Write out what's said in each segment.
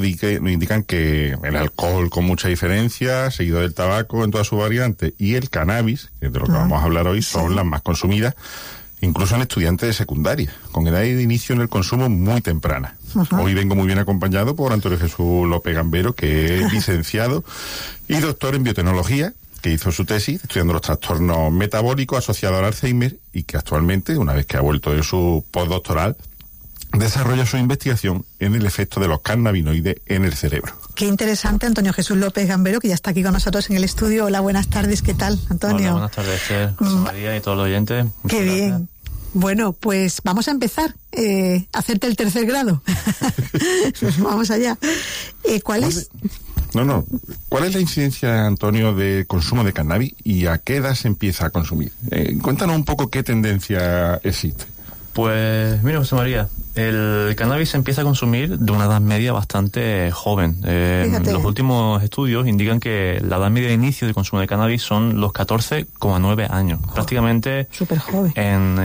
nos indican que el alcohol con mucha diferencia, seguido del tabaco en todas sus variantes, y el cannabis, que es de lo que vamos a hablar hoy, son las más consumidas, incluso en estudiantes de secundaria, con edad de inicio en el consumo muy temprana. Hoy vengo muy bien acompañado por Antonio Jesús López Gambero, que es licenciado y doctor en biotecnología, que hizo su tesis estudiando los trastornos metabólicos asociados al Alzheimer y que actualmente, una vez que ha vuelto de su postdoctoral, desarrolla su investigación en el efecto de los cannabinoides en el cerebro. Qué interesante, Antonio Jesús López Gambero, que ya está aquí con nosotros en el estudio. Hola, buenas tardes, ¿qué tal, Antonio? Hola, buenas tardes, Esther, María y todos los oyentes. Qué bien. Bueno, pues vamos a empezar a hacerte el tercer grado. Vamos allá. ¿Cuál es? ¿Cuál es la incidencia, Antonio, de consumo de cannabis y a qué edad se empieza a consumir? Cuéntanos un poco qué tendencia existe. Pues mira, José María, el cannabis se empieza a consumir de una edad media bastante joven. Los últimos estudios indican que la edad media de inicio de consumo de cannabis son los 14,9 años. Prácticamente súper joven. En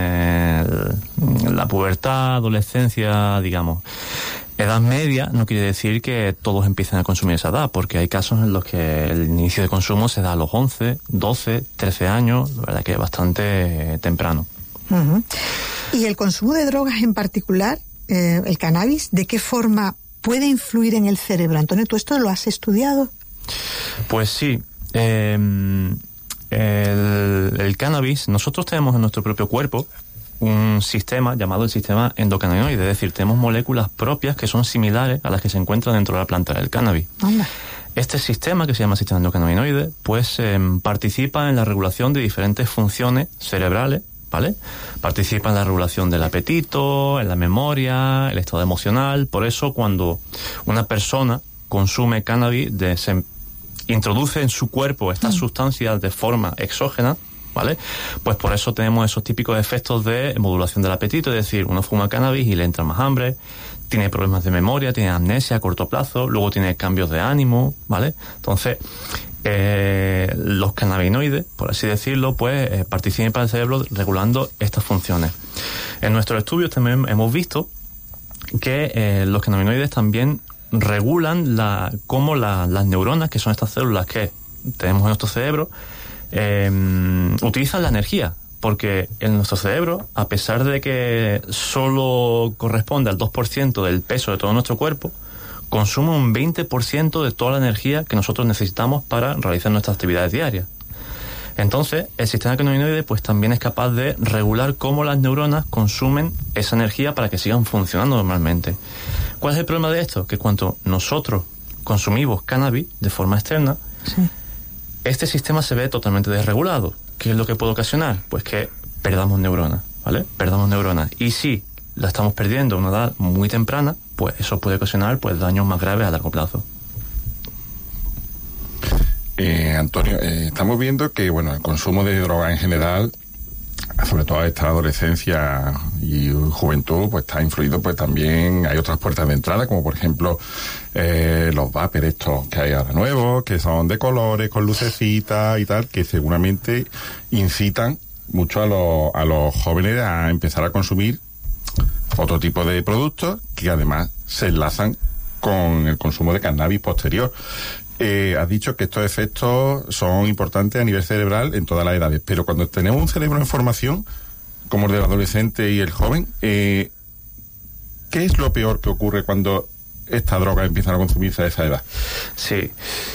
la pubertad, adolescencia, digamos. Edad media no quiere decir que todos empiecen a consumir esa edad, porque hay casos en los que el inicio de consumo se da a los 11, 12, 13 años, la verdad que es bastante temprano. ¿Y el consumo de drogas en particular, el cannabis, de qué forma puede influir en el cerebro? Antonio, ¿tú esto lo has estudiado? Pues sí. El cannabis, nosotros tenemos en nuestro propio cuerpo un sistema llamado el sistema endocannabinoide, es decir, tenemos moléculas propias que son similares a las que se encuentran dentro de la planta del cannabis. Anda. Este sistema, que se llama sistema endocannabinoide, pues participa en la regulación de diferentes funciones cerebrales, ¿vale? Participa en la regulación del apetito, en la memoria, el estado emocional. Por eso, cuando una persona consume cannabis, se introduce en su cuerpo estas sustancias de forma exógena, ¿vale? Pues por eso tenemos esos típicos efectos de modulación del apetito, es decir, uno fuma cannabis y le entra más hambre, tiene problemas de memoria, tiene amnesia a corto plazo, luego tiene cambios de ánimo, ¿vale? Entonces, los cannabinoides, por así decirlo, pues participan en el cerebro regulando estas funciones. En nuestros estudios también hemos visto que los cannabinoides también regulan cómo las neuronas, que son estas células que tenemos en nuestro cerebro, utilizan la energía, porque en nuestro cerebro, a pesar de que solo corresponde al 2% del peso de todo nuestro cuerpo, consume un 20% de toda la energía que nosotros necesitamos para realizar nuestras actividades diarias. Entonces, el sistema cannabinoide pues también es capaz de regular cómo las neuronas consumen esa energía para que sigan funcionando normalmente. ¿Cuál es el problema de esto? Que cuando nosotros consumimos cannabis de forma externa, este sistema se ve totalmente desregulado. ¿Qué es lo que puede ocasionar? Pues que perdamos neuronas, ¿vale? Perdamos neuronas. Y si la estamos perdiendo a una edad muy temprana, pues eso puede ocasionar pues daños más graves a largo plazo. Antonio, estamos viendo que el consumo de droga en general, sobre todo esta adolescencia y juventud, pues está influido, pues también hay otras puertas de entrada, como por ejemplo los vapers estos que hay ahora nuevos, que son de colores, con lucecitas y tal, que seguramente incitan mucho a los jóvenes a empezar a consumir otro tipo de productos que además se enlazan con el consumo de cannabis posterior. Has dicho que estos efectos son importantes a nivel cerebral en todas las edades, pero cuando tenemos un cerebro en formación, como el del adolescente y el joven, ¿qué es lo peor que ocurre cuando estas drogas empiezan a consumirse a esa edad? Sí.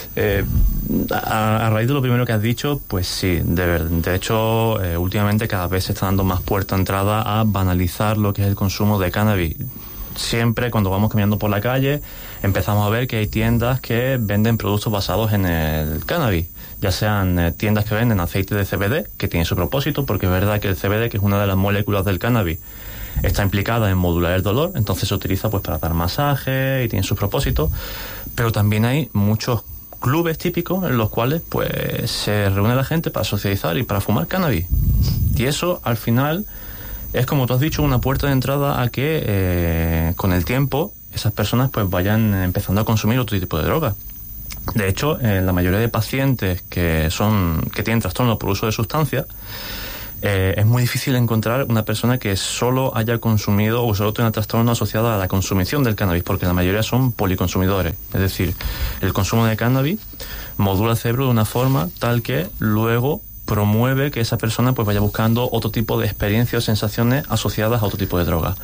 A raíz de lo primero que has dicho, pues sí, de hecho, últimamente cada vez se está dando más puerta de entrada a banalizar lo que es el consumo de cannabis. Siempre cuando vamos caminando por la calle empezamos a ver que hay tiendas que venden productos basados en el cannabis, ya sean tiendas que venden aceite de CBD, que tiene su propósito, porque es verdad que el CBD, que es una de las moléculas del cannabis, está implicada en modular el dolor, entonces se utiliza pues para dar masaje y tiene sus propósitos, pero también hay muchos clubes típicos en los cuales pues se reúne la gente para socializar y para fumar cannabis, y eso al final es, como tú has dicho, una puerta de entrada a que con el tiempo esas personas pues vayan empezando a consumir otro tipo de drogas. De hecho, la mayoría de pacientes que tienen trastornos por uso de sustancias, es muy difícil encontrar una persona que solo haya consumido o solo tenga trastorno asociado a la consumición del cannabis, porque la mayoría son policonsumidores. Es decir, el consumo de cannabis modula el cerebro de una forma tal que luego promueve que esa persona pues vaya buscando otro tipo de experiencias o sensaciones asociadas a otro tipo de droga.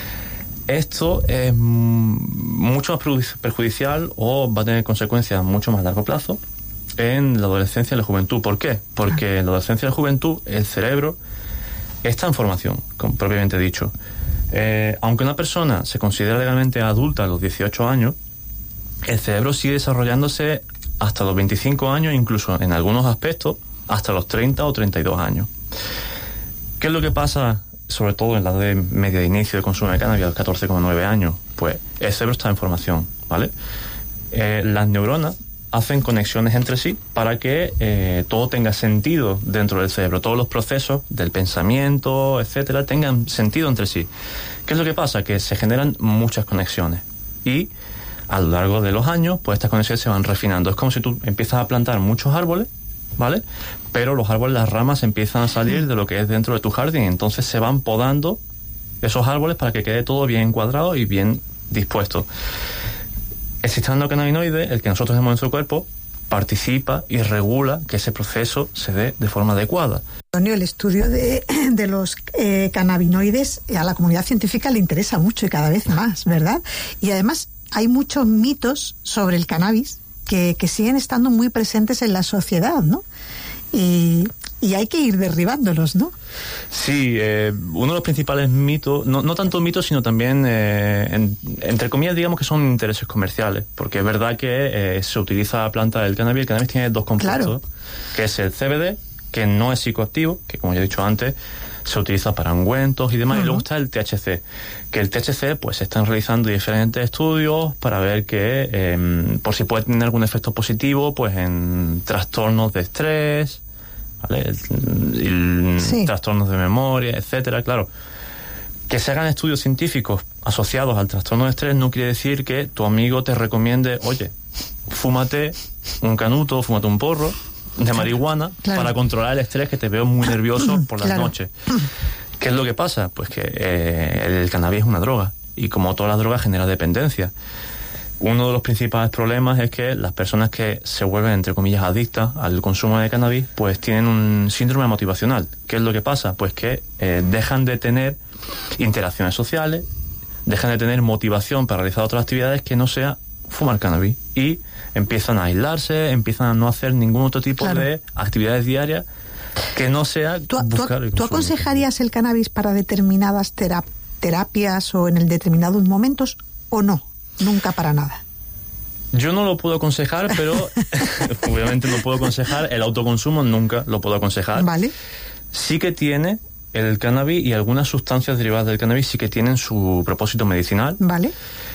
Esto es mucho más perjudicial o va a tener consecuencias mucho más a largo plazo en la adolescencia y la juventud. ¿Por qué? Porque en la adolescencia y la juventud el cerebro está en formación, como propiamente dicho. Aunque una persona se considera legalmente adulta a los 18 años, el cerebro sigue desarrollándose hasta los 25 años, incluso en algunos aspectos hasta los 30 o 32 años. ¿Qué es lo que pasa, sobre todo en la edad media de inicio de consumo de cannabis, a los 14,9 años? Pues el cerebro está en formación, ¿vale? Las neuronas hacen conexiones entre sí para que todo tenga sentido dentro del cerebro. Todos los procesos del pensamiento, etcétera, tengan sentido entre sí. ¿Qué es lo que pasa? Que se generan muchas conexiones y a lo largo de los años, pues estas conexiones se van refinando. Es como si tú empiezas a plantar muchos árboles, ¿vale? Pero los árboles, las ramas empiezan a salir de lo que es dentro de tu jardín. Entonces se van podando esos árboles para que quede todo bien encuadrado y bien dispuesto. El sistema endocannabinoide, el que nosotros tenemos en nuestro cuerpo, participa y regula que ese proceso se dé de forma adecuada. Antonio, el estudio de los cannabinoides a la comunidad científica le interesa mucho y cada vez más, ¿verdad? Y además hay muchos mitos sobre el cannabis que siguen estando muy presentes en la sociedad, ¿no? Y hay que ir derribándolos, ¿no? Sí, uno de los principales mitos, no tanto mitos, sino también, entre comillas, digamos que son intereses comerciales, porque es verdad que se utiliza la planta del cannabis. El cannabis tiene dos compuestos, que es el CBD, que no es psicoactivo, que como ya he dicho antes, se utiliza para ungüentos y demás, y luego está el THC, que el THC pues se están realizando diferentes estudios para ver que por si puede tener algún efecto positivo pues en trastornos de estrés, ¿vale? Trastornos de memoria, etcétera. Claro, que se hagan estudios científicos asociados al trastorno de estrés no quiere decir que tu amigo te recomiende, oye, fúmate un canuto, fúmate un porro de marihuana para controlar el estrés, que te veo muy nervioso por las noches. ¿Qué es lo que pasa? Pues que el cannabis es una droga y como todas las drogas genera dependencia. Uno de los principales problemas es que las personas que se vuelven, entre comillas, adictas al consumo de cannabis, pues tienen un síndrome motivacional. ¿Qué es lo que pasa? Pues que dejan de tener interacciones sociales, dejan de tener motivación para realizar otras actividades que no sea fumar cannabis, y empiezan a aislarse, empiezan a no hacer ningún otro tipo de actividades diarias que no sea buscar el consumo. ¿Tú aconsejarías el cannabis para determinadas terapias o en determinados momentos o no? Nunca para nada. Yo no lo puedo aconsejar, pero obviamente no puedo aconsejar el autoconsumo, nunca lo puedo aconsejar. Vale. Sí que tiene el cannabis y algunas sustancias derivadas del cannabis sí que tienen su propósito medicinal. Vale.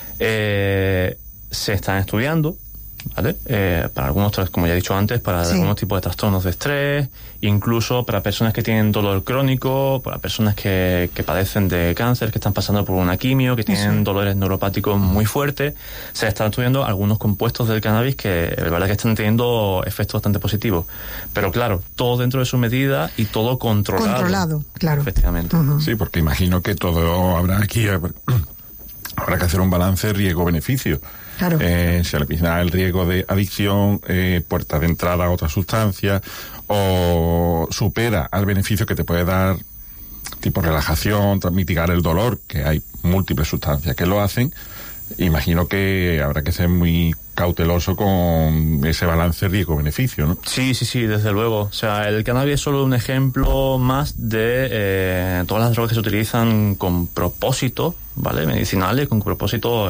Se están estudiando, ¿vale? Para algunos, como ya he dicho antes, para algunos tipos de trastornos de estrés, incluso para personas que tienen dolor crónico, para personas que padecen de cáncer, que están pasando por una quimio, que tienen dolores neuropáticos muy fuertes. Se están estudiando algunos compuestos del cannabis que la verdad que están teniendo efectos bastante positivos. Pero claro, todo dentro de su medida y todo controlado. Controlado, claro. Efectivamente. Sí, porque imagino que todo habrá aquí... Habrá que hacer un balance riesgo-beneficio. Claro. Si al final el riesgo de adicción, puerta de entrada a otra sustancia, o supera al beneficio que te puede dar, tipo relajación, mitigar el dolor, que hay múltiples sustancias que lo hacen, imagino que habrá que ser muy cauteloso con ese balance riesgo-beneficio, ¿no? Sí, desde luego. O sea, el cannabis es solo un ejemplo más de todas las drogas que se utilizan con propósitos, ¿vale? Medicinales, con propósitos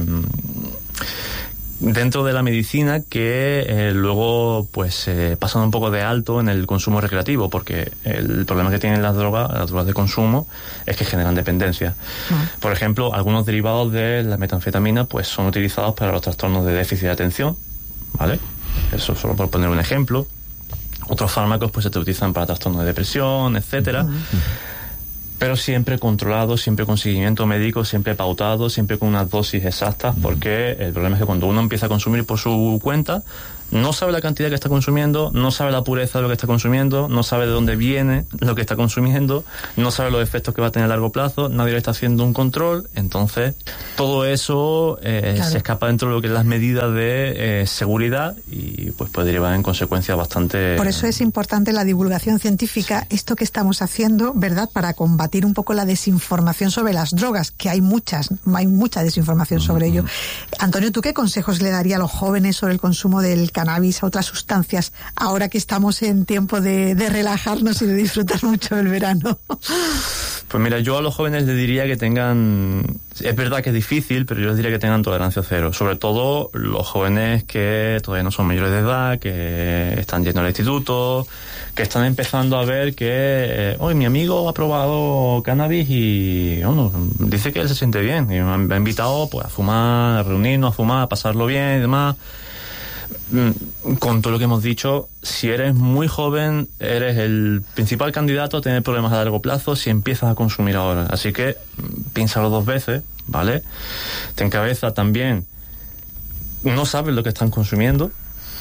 dentro de la medicina que luego pues pasan un poco de alto en el consumo recreativo, porque el problema que tienen las drogas de consumo es que generan dependencia. Por ejemplo, algunos derivados de la metanfetamina pues son utilizados para los trastornos de déficit de atención, ¿vale? Eso solo por poner un ejemplo. Otros fármacos pues se utilizan para trastornos de depresión, etcétera. Pero siempre controlado, siempre con seguimiento médico, siempre pautado, siempre con unas dosis exactas, porque el problema es que cuando uno empieza a consumir por su cuenta, No sabe la cantidad que está consumiendo, no sabe la pureza de lo que está consumiendo, no sabe de dónde viene lo que está consumiendo, no sabe los efectos que va a tener a largo plazo, nadie le está haciendo un control. Entonces, todo eso se escapa dentro de lo que es las medidas de seguridad y pues puede derivar en consecuencias bastante... Por eso es importante la divulgación científica, esto que estamos haciendo, ¿verdad?, para combatir un poco la desinformación sobre las drogas, que hay mucha desinformación sobre ello. Antonio, ¿tú qué consejos le darías a los jóvenes sobre el consumo del cannabis, a otras sustancias, ahora que estamos en tiempo de relajarnos y de disfrutar mucho del verano? Pues mira, yo a los jóvenes les diría que tengan... Es verdad que es difícil, pero yo les diría que tengan tolerancia cero. Sobre todo los jóvenes que todavía no son mayores de edad, que están yendo al instituto, que están empezando a ver que hoy mi amigo ha probado cannabis y bueno, dice que él se siente bien. Y me ha invitado pues a fumar, a reunirnos, a fumar, a pasarlo bien y demás. Con todo lo que hemos dicho, si eres muy joven, eres el principal candidato a tener problemas a largo plazo si empiezas a consumir ahora. Así que piénsalo 2 veces, ¿vale? Ten cabeza también, no sabes lo que están consumiendo,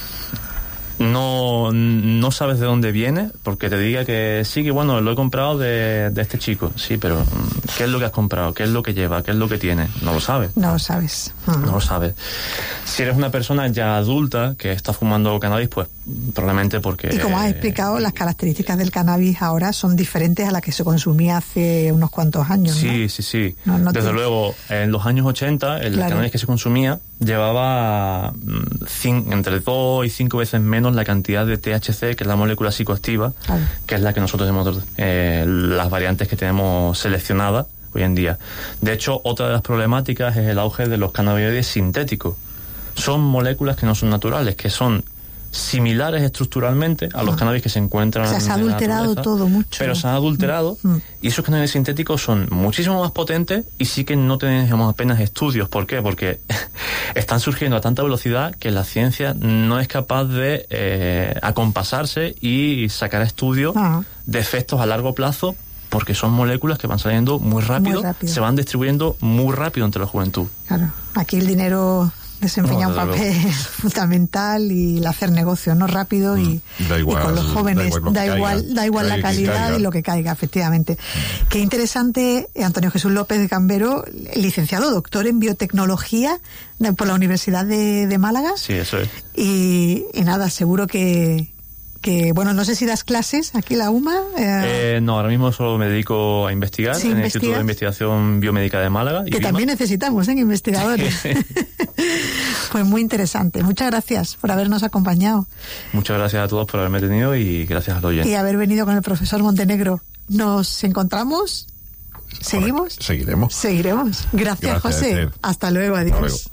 no sabes de dónde viene, porque te diga que sí, que bueno, lo he comprado de este chico, sí, pero ¿qué es lo que has comprado? ¿Qué es lo que lleva? ¿Qué es lo que tiene? No lo sabes. No lo sabes. No lo sabes. Si eres una persona ya adulta que está fumando cannabis, pues probablemente porque... Y como has explicado, las características del cannabis ahora son diferentes a las que se consumía hace unos cuantos años, ¿no? Sí, sí, sí. Desde luego, en los años 80, el cannabis que se consumía llevaba entre 2 y 5 veces menos la cantidad de THC, que es la molécula psicoactiva, que es la que nosotros tenemos, las variantes que tenemos seleccionadas hoy en día. De hecho, otra de las problemáticas es el auge de los cannabinoides sintéticos. Son moléculas que no son naturales, que son similares estructuralmente a los cannabis que se encuentran en la naturaleza. Se ha adulterado todo mucho. Pero se han adulterado y esos cannabinoides sintéticos son muchísimo más potentes y sí que no tenemos apenas estudios. ¿Por qué? Porque están surgiendo a tanta velocidad que la ciencia no es capaz de acompasarse y sacar estudios de efectos a largo plazo, porque son moléculas que van saliendo muy rápido, se van distribuyendo muy rápido entre la juventud. Claro, aquí el dinero desempeña un papel fundamental y el hacer negocio, ¿no? Rápido y con los jóvenes da igual la calidad y lo que caiga, efectivamente. Qué interesante, Antonio Jesús López Gambero, licenciado, doctor en biotecnología por la Universidad de Málaga. Sí, eso es. Y nada, seguro que bueno, no sé si das clases aquí en la UMA. No, ahora mismo solo me dedico a investigar en el Instituto de Investigación Biomédica de Málaga. Que también necesitamos, investigadores. Pues muy interesante. Muchas gracias por habernos acompañado. Muchas gracias a todos por haberme tenido y gracias al oyente. Y haber venido con el profesor Montenegro. ¿Nos encontramos? ¿Seguimos? Seguiremos. Gracias, José. Hasta luego, adiós.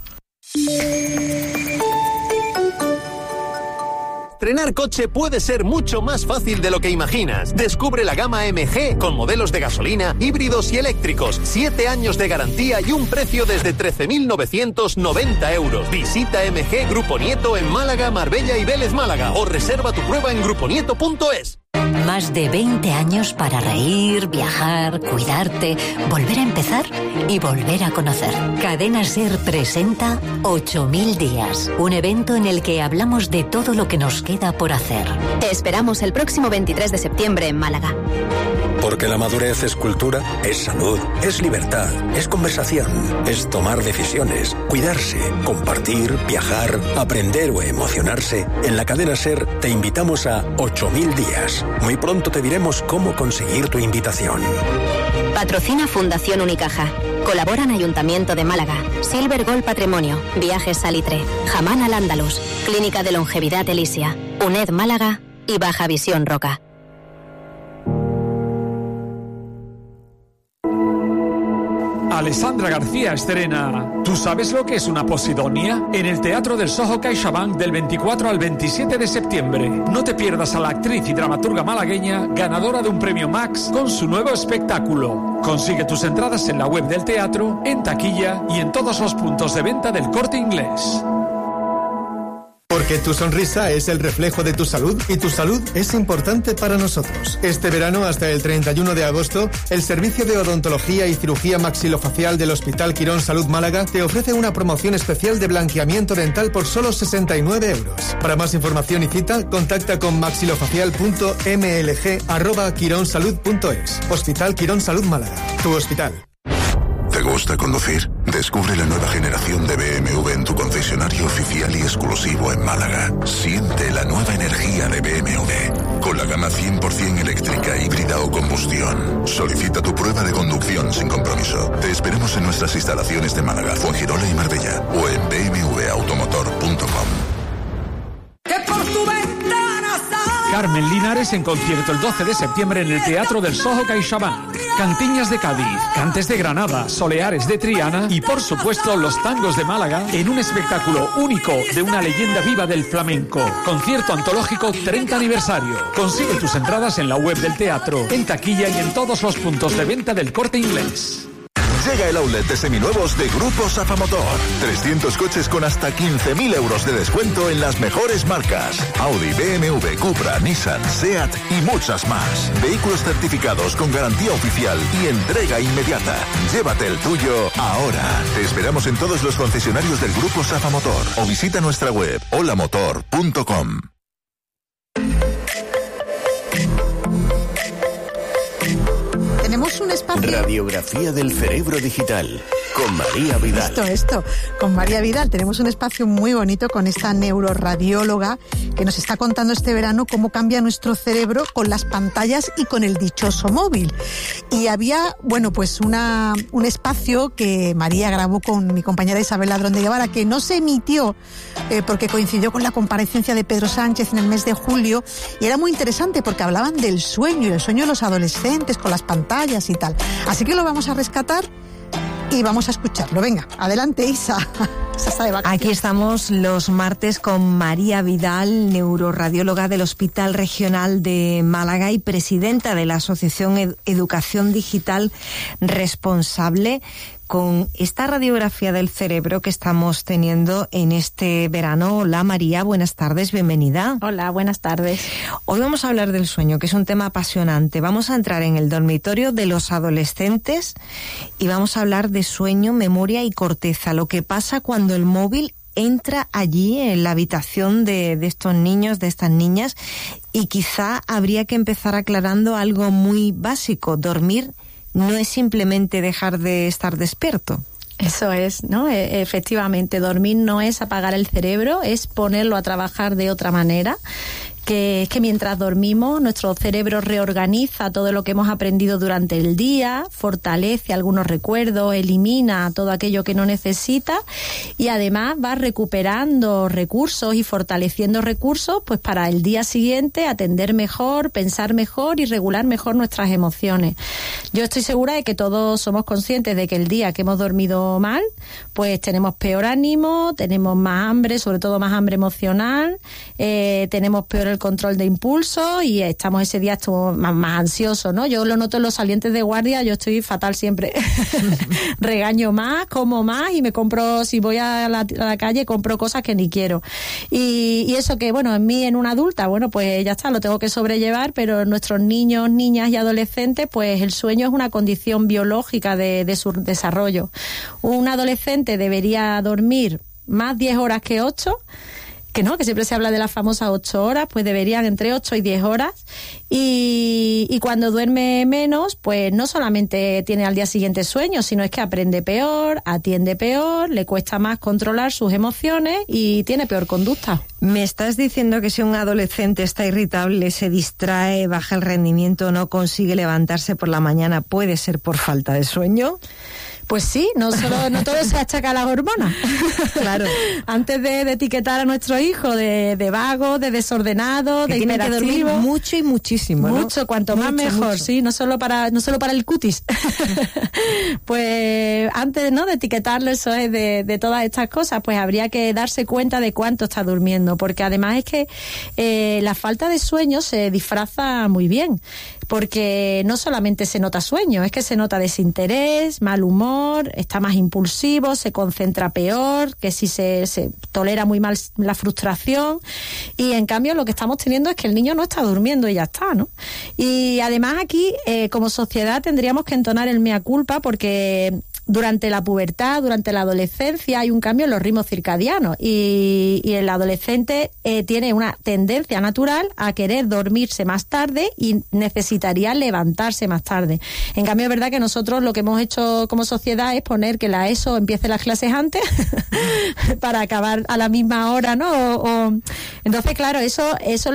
Estrenar coche puede ser mucho más fácil de lo que imaginas. Descubre la gama MG con modelos de gasolina, híbridos y eléctricos, 7 años de garantía y un precio desde 13.990 euros. Visita MG Grupo Nieto en Málaga, Marbella y Vélez Málaga o reserva tu prueba en gruponieto.es. Más de 20 años para reír, viajar, cuidarte, volver a empezar y volver a conocer. Cadena SER presenta 8000 días, un evento en el que hablamos de todo lo que nos queda por hacer. Te esperamos el próximo 23 de septiembre en Málaga. Porque la madurez es cultura, es salud, es libertad, es conversación, es tomar decisiones, cuidarse, compartir, viajar, aprender o emocionarse. En la cadena SER te invitamos a 8000 días. Muy pronto te diremos cómo conseguir tu invitación. Patrocina Fundación Unicaja. Colaboran Ayuntamiento de Málaga, Silver Gold Patrimonio, Viajes Salitre, Jamán al Andalus, Clínica de Longevidad Elisia, UNED Málaga y Baja Visión Roca. Alessandra García estrena ¿Tú sabes lo que es una posidonia? En el Teatro del Soho CaixaBank del 24 al 27 de septiembre. No te pierdas a la actriz y dramaturga malagueña ganadora de un premio Max con su nuevo espectáculo. Consigue tus entradas en la web del teatro, en taquilla y en todos los puntos de venta del Corte Inglés. Porque Porque tu sonrisa es el reflejo de tu salud y tu salud es importante para nosotros. Este verano hasta el 31 de agosto, el Servicio de Odontología y Cirugía Maxilofacial del Hospital Quirón Salud Málaga te ofrece una promoción especial de blanqueamiento dental por solo 69 euros. Para más información y cita, contacta con maxilofacial.mlg@quironsalud.es. Hospital Quirón Salud Málaga, tu hospital. ¿Te gusta conducir? Descubre la nueva generación de BMW en tu concesionario oficial y exclusivo en Málaga. Siente la nueva energía de BMW. Con la gama 100% eléctrica, híbrida o combustión. Solicita tu prueba de conducción sin compromiso. Te esperamos en nuestras instalaciones de Málaga, Fuengirola y Marbella. O en bmwautomotor.com. Carmen Linares en concierto el 12 de septiembre en el Teatro del Soho CaixaBank. Cantiñas de Cádiz, Cantes de Granada, Soleares de Triana y por supuesto los tangos de Málaga en un espectáculo único de una leyenda viva del flamenco. Concierto antológico 30 aniversario. Consigue tus entradas en la web del teatro, en taquilla y en todos los puntos de venta del Corte Inglés. Llega el outlet de seminuevos de Grupo Safa Motor. 300 coches con hasta 15.000 euros de descuento en las mejores marcas. Audi, BMW, Cupra, Nissan, Seat y muchas más. Vehículos certificados con garantía oficial y entrega inmediata. Llévate el tuyo ahora. Te esperamos en todos los concesionarios del Grupo Safa Motor o visita nuestra web holamotor.com. Tenemos un espacio... Radiografía del cerebro digital, con María Vidal. Esto, con María Vidal. Tenemos un espacio muy bonito con esta neuroradióloga que nos está contando este verano cómo cambia nuestro cerebro con las pantallas y con el dichoso móvil. Y había, bueno, pues un espacio que María grabó con mi compañera Isabel Ladrón de Guevara, que no se emitió porque coincidió con la comparecencia de Pedro Sánchez en el mes de julio, y era muy interesante porque hablaban del sueño y el sueño de los adolescentes con las pantallas y tal. Así que lo vamos a rescatar y vamos a escucharlo. Venga, adelante, Isa. Aquí estamos los martes con María Vidal, neuroradióloga del Hospital Regional de Málaga y presidenta de la Asociación Educación Digital Responsable, con esta radiografía del cerebro que estamos teniendo en este verano. Hola María, buenas tardes, bienvenida. Hola, buenas tardes. Hoy vamos a hablar del sueño, que es un tema apasionante. Vamos a entrar en el dormitorio de los adolescentes y vamos a hablar de sueño, memoria y corteza, lo que pasa cuando el móvil entra allí en la habitación de estos niños, de estas niñas, y quizá habría que empezar aclarando algo muy básico. Dormir no es simplemente dejar de estar despierto. Eso es, ¿no? Efectivamente, dormir no es apagar el cerebro, es ponerlo a trabajar de otra manera. Que es que mientras dormimos, nuestro cerebro reorganiza todo lo que hemos aprendido durante el día, fortalece algunos recuerdos, elimina todo aquello que no necesita y además va recuperando recursos y fortaleciendo recursos pues para el día siguiente atender mejor, pensar mejor y regular mejor nuestras emociones. Yo estoy segura de que todos somos conscientes de que el día que hemos dormido mal, pues tenemos peor ánimo, tenemos más hambre, sobre todo más hambre emocional, tenemos peor el control de impulso y estamos ese día más ansiosos, ¿no? Yo lo noto en los salientes de guardia, yo estoy fatal siempre. Regaño más, como más y me compro, si voy a la calle, compro cosas que ni quiero. Y eso que, bueno, en mí, en una adulta, bueno, pues ya está, lo tengo que sobrellevar, pero en nuestros niños, niñas y adolescentes, pues el sueño es una condición biológica de su desarrollo. Un adolescente debería dormir más 10 horas que 8, que siempre se habla de las famosas 8 horas, pues deberían entre 8 y 10 horas, y cuando duerme menos, pues no solamente tiene al día siguiente sueño, sino es que aprende peor, atiende peor, le cuesta más controlar sus emociones y tiene peor conducta. ¿Me estás diciendo que si un adolescente está irritable, se distrae, baja el rendimiento, no consigue levantarse por la mañana, puede ser por falta de sueño? Pues sí, no todo se achaca a las hormonas. Claro. Antes de etiquetar a nuestro hijo de vago, de desordenado, de tiene que dormir mucho y muchísimo, ¿no? Mucho, cuanto más mejor, mucho. Sí, no solo para el cutis. Pues antes, ¿no?, de etiquetarlo, eso es de todas estas cosas, pues habría que darse cuenta de cuánto está durmiendo, porque además es que la falta de sueño se disfraza muy bien, porque no solamente se nota sueño, es que se nota desinterés, mal humor, humor, está más impulsivo, se concentra peor, que si se tolera muy mal la frustración, y en cambio lo que estamos teniendo es que el niño no está durmiendo y ya está, ¿no? Y además aquí, como sociedad, tendríamos que entonar el mea culpa, porque durante la pubertad, durante la adolescencia, hay un cambio en los ritmos circadianos y el adolescente tiene una tendencia natural a querer dormirse más tarde y necesitaría levantarse más tarde. En cambio, es verdad que nosotros lo que hemos hecho como sociedad es poner que la ESO empiece las clases antes para acabar a la misma hora, ¿no? Entonces, claro, eso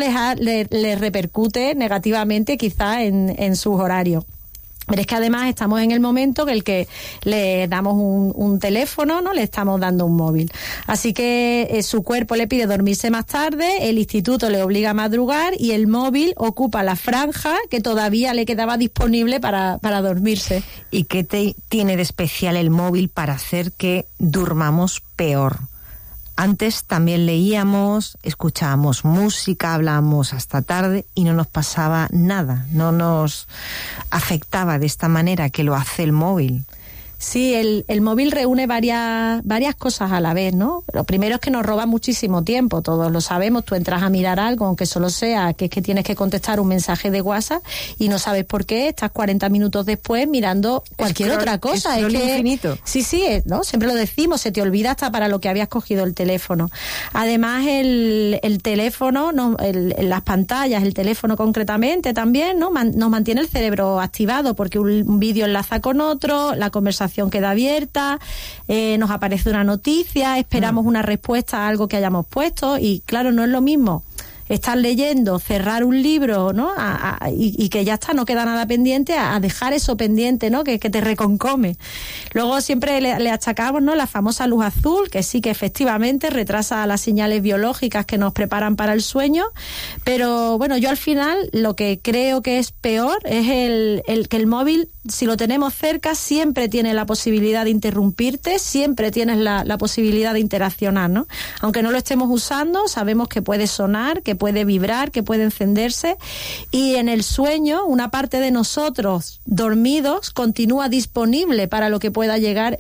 les repercute negativamente quizá en sus horarios. Pero es que además estamos en el momento en el que le damos un teléfono, ¿no? Le estamos dando un móvil. Así que su cuerpo le pide dormirse más tarde, el instituto le obliga a madrugar y el móvil ocupa la franja que todavía le quedaba disponible para dormirse. ¿Y qué tiene de especial el móvil para hacer que durmamos peor? Antes también leíamos, escuchábamos música, hablábamos hasta tarde y no nos pasaba nada, no nos afectaba de esta manera que lo hace el móvil. Sí, el móvil reúne varias cosas a la vez, ¿no? Lo primero es que nos roba muchísimo tiempo, todos lo sabemos. Tú entras a mirar algo, aunque solo sea que es que tienes que contestar un mensaje de WhatsApp y no sabes por qué, estás 40 minutos después mirando cualquier otra cosa. Es que infinito. Sí, ¿no? Siempre lo decimos, se te olvida hasta para lo que habías cogido el teléfono. Además, el teléfono, las pantallas, el teléfono concretamente también, ¿no? Nos mantiene el cerebro activado porque un vídeo enlaza con otro, la conversación queda abierta, nos aparece una noticia, esperamos una respuesta a algo que hayamos puesto y claro, no es lo mismo estar leyendo, cerrar un libro, ¿no? Y que ya está, no queda nada pendiente, a dejar eso pendiente, ¿no? Que te reconcome. Luego siempre le achacamos, ¿no? La famosa luz azul, que sí que efectivamente retrasa las señales biológicas que nos preparan para el sueño, pero bueno, yo al final lo que creo que es peor es el que el móvil, si lo tenemos cerca, siempre tiene la posibilidad de interrumpirte, siempre tienes la posibilidad de interaccionar, ¿no? Aunque no lo estemos usando, sabemos que puede sonar, que puede vibrar, que puede encenderse, y en el sueño una parte de nosotros dormidos continúa disponible para lo que pueda llegar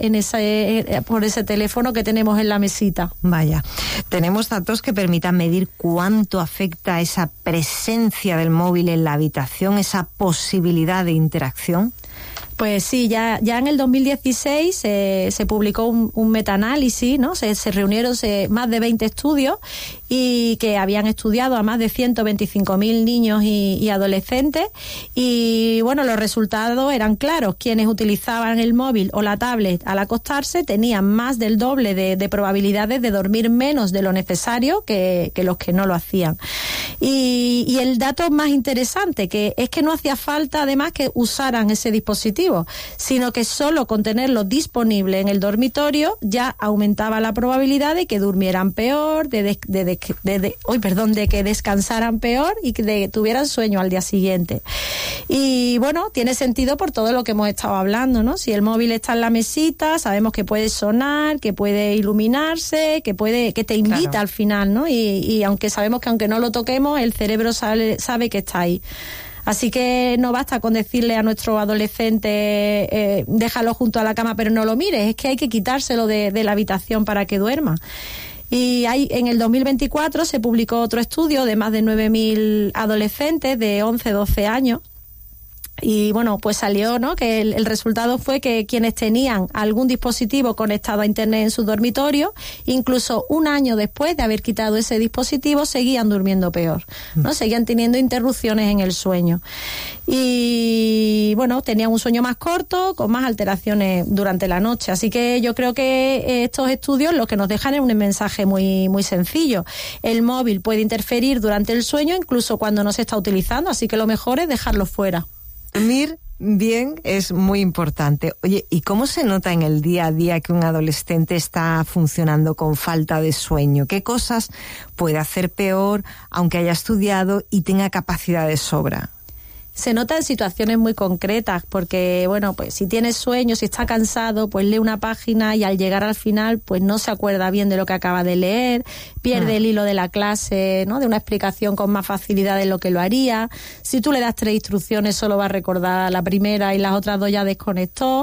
por ese teléfono que tenemos en la mesita. Vaya, ¿tenemos datos que permitan medir cuánto afecta esa presencia del móvil en la habitación, esa posibilidad de interacción? Pues sí, ya en el 2016 se publicó un metaanálisis, ¿no? Se reunieron más de 20 estudios y que habían estudiado a más de 125.000 niños y adolescentes y bueno, los resultados eran claros. Quienes utilizaban el móvil o la tablet al acostarse tenían más del doble de probabilidades de dormir menos de lo necesario que los que no lo hacían. Y el dato más interesante que es que no hacía falta además que usaran ese dispositivo, sino que solo con tenerlo disponible en el dormitorio ya aumentaba la probabilidad de que durmieran peor, de que descansaran peor y que tuvieran sueño al día siguiente. Y bueno, tiene sentido por todo lo que hemos estado hablando, ¿no? Si el móvil está en la mesita, sabemos que puede sonar, que puede iluminarse, que te invita, claro, al final, ¿no? Y aunque sabemos que aunque no lo toquemos, el cerebro sabe que está ahí. Así que no basta con decirle a nuestro adolescente déjalo junto a la cama pero no lo mires, es que hay que quitárselo de la habitación para que duerma. Y en el 2024 se publicó otro estudio de más de 9.000 adolescentes de 11-12 años. Y bueno, pues salió, ¿no?, que el resultado fue que quienes tenían algún dispositivo conectado a internet en su dormitorio, incluso un año después de haber quitado ese dispositivo, seguían durmiendo peor, ¿no? Seguían teniendo interrupciones en el sueño. Y bueno, tenían un sueño más corto, con más alteraciones durante la noche. Así que yo creo que estos estudios lo que nos dejan es un mensaje muy, muy sencillo. El móvil puede interferir durante el sueño, incluso cuando no se está utilizando, así que lo mejor es dejarlo fuera. Dormir bien es muy importante. Oye, ¿y cómo se nota en el día a día que un adolescente está funcionando con falta de sueño? ¿Qué cosas puede hacer peor aunque haya estudiado y tenga capacidad de sobra? Se nota en situaciones muy concretas, porque, bueno, pues si tiene sueño, si está cansado, pues lee una página y al llegar al final, pues no se acuerda bien de lo que acaba de leer, pierde el hilo de la clase, ¿no?, de una explicación con más facilidad de lo que lo haría. Si tú le das 3 instrucciones, solo va a recordar la primera y las otras 2 ya desconectó.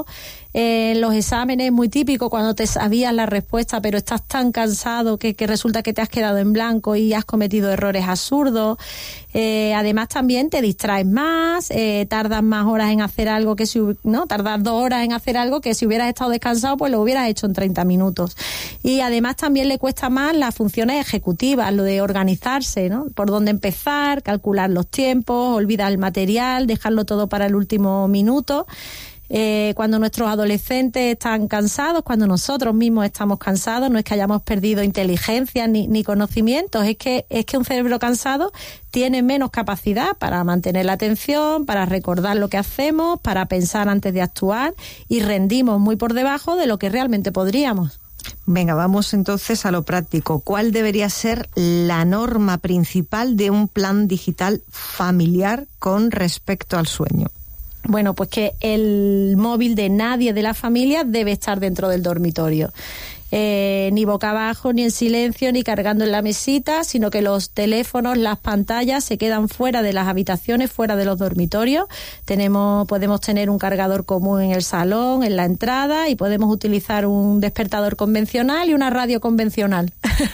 Los exámenes es muy típico cuando te sabías la respuesta, pero estás tan cansado que resulta que te has quedado en blanco y has cometido errores absurdos. Además también te distraes más, tardas más horas en hacer algo que tardas 2 horas en hacer algo que si hubieras estado descansado pues lo hubieras hecho en 30 minutos. Y además también le cuesta más las funciones ejecutivas, lo de organizarse, ¿no? Por dónde empezar, calcular los tiempos, olvidar el material, dejarlo todo para el último minuto. Cuando nuestros adolescentes están cansados, cuando nosotros mismos estamos cansados, no es que hayamos perdido inteligencia ni conocimientos, es que un cerebro cansado tiene menos capacidad para mantener la atención, para recordar lo que hacemos, para pensar antes de actuar, y rendimos muy por debajo de lo que realmente podríamos. Venga, vamos entonces a lo práctico. ¿Cuál debería ser la norma principal de un plan digital familiar con respecto al sueño? Bueno, pues que el móvil de nadie de la familia debe estar dentro del dormitorio. Ni boca abajo, ni en silencio, ni cargando en la mesita, sino que los teléfonos, las pantallas se quedan fuera de las habitaciones, fuera de los dormitorios. Podemos tener un cargador común en el salón, en la entrada, y podemos utilizar un despertador convencional y una radio convencional.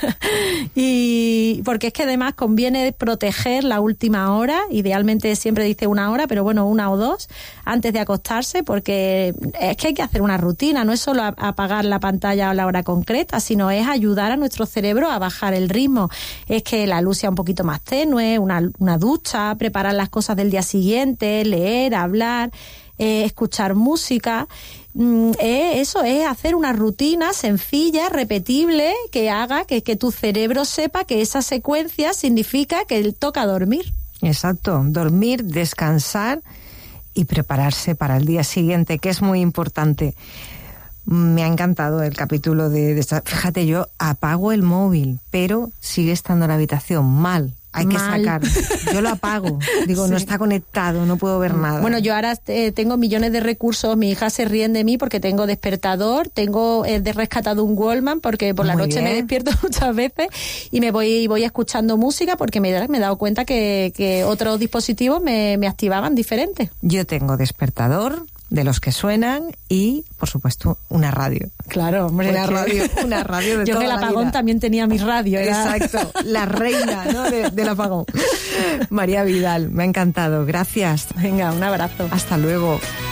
Y porque es que además conviene proteger la última hora, idealmente siempre dice 1 hora, pero bueno, 1 o 2 antes de acostarse, porque es que hay que hacer una rutina, no es solo apagar la pantalla a la hora concreta, sino es ayudar a nuestro cerebro a bajar el ritmo. Es que la luz sea un poquito más tenue, una ducha, preparar las cosas del día siguiente, leer, hablar, escuchar música. Eso es hacer una rutina sencilla, repetible, que haga que tu cerebro sepa que esa secuencia significa que toca dormir. Exacto, dormir, descansar y prepararse para el día siguiente, que es muy importante. Me ha encantado el capítulo de esta. Fíjate, yo apago el móvil, pero sigue estando en la habitación mal. Hay que sacar. Yo lo apago. Digo, sí. No está conectado, no puedo ver nada. Bueno, yo ahora tengo millones de recursos. Mi hija se ríen de mí porque tengo despertador, tengo rescatado un Walkman porque por la noche me despierto muchas veces y voy escuchando música porque me he dado cuenta que otros dispositivos me activaban diferentes. Yo tengo despertador, de los que suenan, y por supuesto una radio. Claro, hombre, una radio de yo toda la vida. Yo del apagón también tenía mi radio. Exacto, la reina, ¿no? del apagón. María Vidal, me ha encantado, gracias. Venga, un abrazo. Hasta luego.